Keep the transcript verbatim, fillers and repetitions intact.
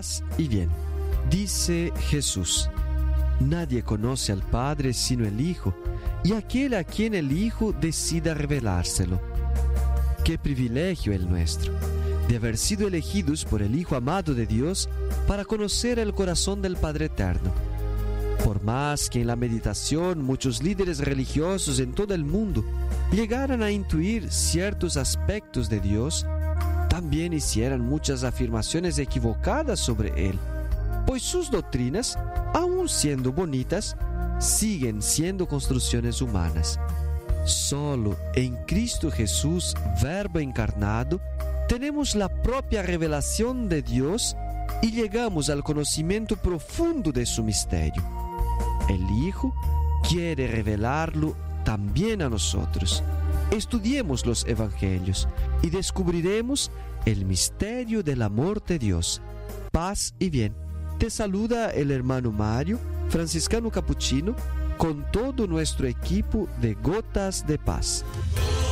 paz y bien. Dice Jesús: nadie conoce al Padre sino el Hijo, y aquel a quien el Hijo decida revelárselo. Qué privilegio el nuestro, de haber sido elegidos por el Hijo amado de Dios para conocer el corazón del Padre Eterno. Por más que en la meditación muchos líderes religiosos en todo el mundo llegaran a intuir ciertos aspectos de Dios, también hicieran muchas afirmaciones equivocadas sobre Él, pues sus doctrinas, aun siendo bonitas, siguen siendo construcciones humanas. Solo en Cristo Jesús, Verbo encarnado, tenemos la propia revelación de Dios y llegamos al conocimiento profundo de su misterio. El Hijo quiere revelarlo también a nosotros. Estudiemos los Evangelios y descubriremos el misterio del amor de Dios. Paz y bien. Te saluda el hermano Mario, franciscano capuchino, con todo nuestro equipo de Gotas de Paz.